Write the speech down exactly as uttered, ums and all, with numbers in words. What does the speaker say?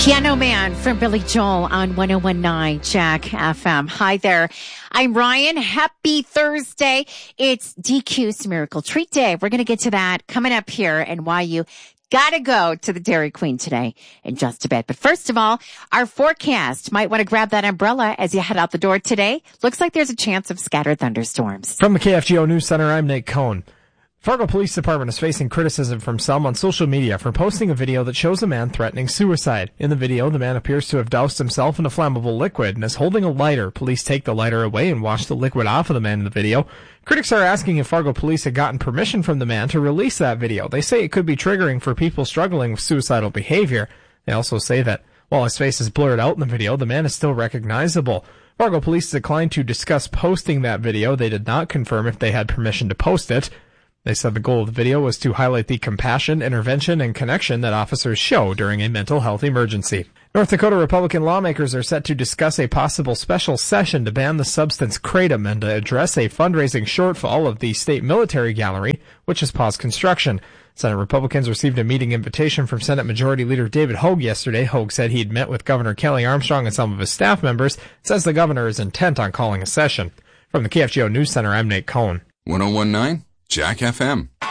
Piano Man from Billy Joel on one oh one point nine Jack F M. Hi there. I'm Ryan. Happy Thursday. It's D Q's Miracle Treat Day. We're going to get to that coming up here and why you gotta go to the Dairy Queen today in just a bit. But first of all, our forecast. Might want to grab that umbrella as you head out the door today. Looks like there's a chance of scattered thunderstorms. From the K F G O News Center, I'm Nate Cohn. Fargo Police Department is facing criticism from some on social media for posting a video that shows a man threatening suicide. In the video, the man appears to have doused himself in a flammable liquid and is holding a lighter. Police take the lighter away and wash the liquid off of the man in the video. Critics are asking if Fargo Police had gotten permission from the man to release that video. They say it could be triggering for people struggling with suicidal behavior. They also say that while his face is blurred out in the video, the man is still recognizable. Fargo Police declined to discuss posting that video. They did not confirm if they had permission to post it. They said the goal of the video was to highlight the compassion, intervention, and connection that officers show during a mental health emergency. North Dakota Republican lawmakers are set to discuss a possible special session to ban the substance kratom and to address a fundraising shortfall of the state military gallery, which has paused construction. Senate Republicans received a meeting invitation from Senate Majority Leader David Hogue yesterday. Hogue said he'd met with Governor Kelly Armstrong and some of his staff members, says the governor is intent on calling a session. From the K F G O News Center, I'm Nate Cohn. one oh one point nine Jack F M.